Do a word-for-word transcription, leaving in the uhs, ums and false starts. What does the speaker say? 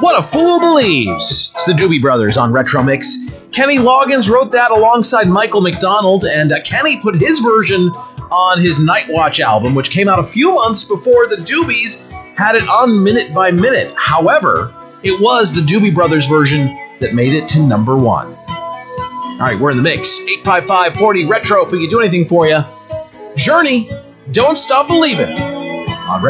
What a Fool Believes. It's the Doobie Brothers on Retro Mix. Kenny Loggins wrote that alongside Michael McDonald, and uh, Kenny put his version on his Night Watch album, which came out a few months before the Doobies had it on Minute by Minute. However, it was the Doobie Brothers version that made it to number one. All right, we're in the mix. eight five five, four zero, retro if we can do anything for you. Journey, Don't Stop Believin'.